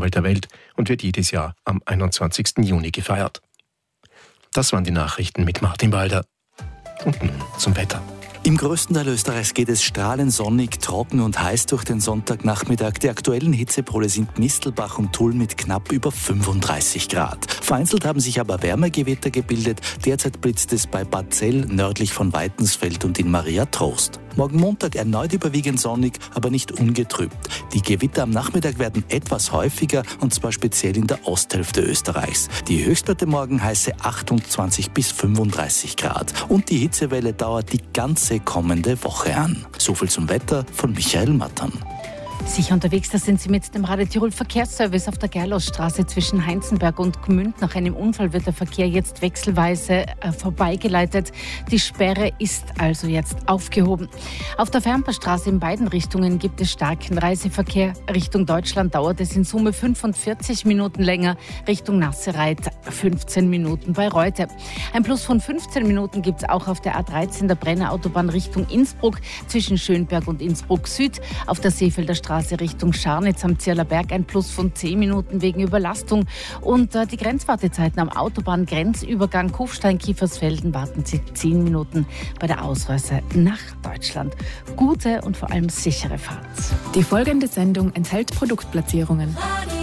Festival der Welt und wird jedes Jahr am 21. Juni gefeiert. Das waren die Nachrichten mit Martin Walder. Und nun zum Wetter. Im größten Teil Österreichs geht es strahlend sonnig, trocken und heiß durch den Sonntagnachmittag. Die aktuellen Hitzepole sind Mistelbach und Tulln mit knapp über 35 Grad. Vereinzelt haben sich aber Wärmegewitter gebildet. Derzeit blitzt es bei Bad Zell, nördlich von Weitensfeld und in Maria Trost. Morgen Montag erneut überwiegend sonnig, aber nicht ungetrübt. Die Gewitter am Nachmittag werden etwas häufiger, und zwar speziell in der Osthälfte Österreichs. Die Höchstwerte morgen heiße 28 bis 35 Grad. Und die Hitzewelle dauert die ganze kommende Woche an. So viel zum Wetter von Michael Mattern. Sicher unterwegs, da sind Sie mit dem Radio Tirol Verkehrsservice auf der Gerlosstraße zwischen Heinzenberg und Gmünd. Nach einem Unfall wird der Verkehr jetzt wechselweise vorbeigeleitet. Die Sperre ist also jetzt aufgehoben. Auf der Fernpassstraße in beiden Richtungen gibt es starken Reiseverkehr. Richtung Deutschland dauert es in Summe 45 Minuten länger. Richtung Nassereit 15 Minuten bei Reute. Ein Plus von 15 Minuten gibt es auch auf der A13 der Brennerautobahn Richtung Innsbruck zwischen Schönberg und Innsbruck Süd. Auf der Seefelder Straße Richtung Scharnitz am Zierlerberg ein Plus von 10 Minuten wegen Überlastung. Und die Grenzwartezeiten am Autobahngrenzübergang Kufstein-Kiefersfelden warten Sie 10 Minuten bei der Ausreise nach Deutschland. Gute und vor allem sichere Fahrt. Die folgende Sendung enthält Produktplatzierungen.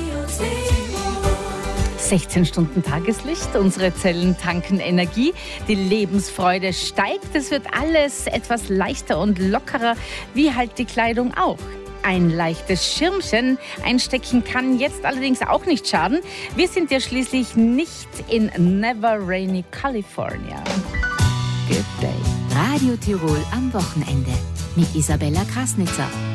16 Stunden Tageslicht, unsere Zellen tanken Energie, die Lebensfreude steigt, es wird alles etwas leichter und lockerer, wie halt die Kleidung auch. Ein leichtes Schirmchen einstecken kann jetzt allerdings auch nicht schaden. Wir sind ja schließlich nicht in Never Rainy California. Good day. Radio Tirol am Wochenende mit Isabella Krasnitzer.